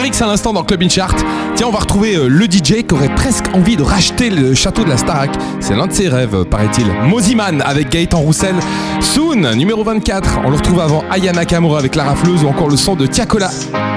Garrix à l'instant dans Club In Chart. Tiens, on va retrouver le DJ qui aurait presque envie de racheter le château de la Starac. C'est l'un de ses rêves, paraît-il. Moziman avec Gaëtan Roussel. Soon, numéro 24. On le retrouve avant Aya Nakamura avec La Rafleuse ou encore le son de Tiakola.